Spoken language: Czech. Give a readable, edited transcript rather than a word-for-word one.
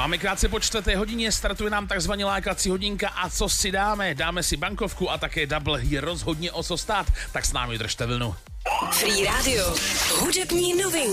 Máme krátce po 4:00, startuje nám takzvaně lákací hodinka a co si dáme? Dáme si bankovku a také double, je rozhodně o co stát, tak s námi držte vlnu. Free Radio, hudební novinky.